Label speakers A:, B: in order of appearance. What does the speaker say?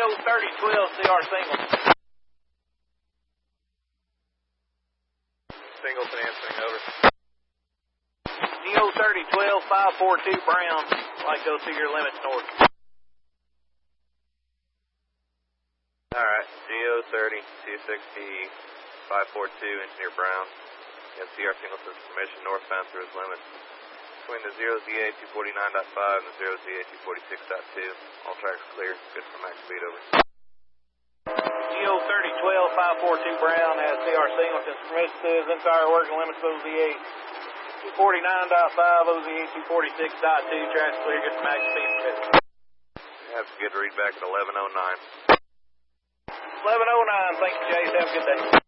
A: Neo 3012 CR single.
B: Singleton answering, over.
A: Neo 3012 542 Brown. Like go to your limits north.
B: Alright, Geo 30 260 542 Engineer Brown. You have CR Singleton's permission northbound through his limits. Between the 0ZA 249.5 and the 0ZA 246.2. All tracks clear. Good for max speed, over.
A: Geo 3012 542 Brown has CR Singleton's permission to his entire working limits OZA 249.5, OZA 246.2. Tracks clear. Good for max speed.
B: Have a good readback at 1109.
A: 1109. Thank you, Chase. Have a good day.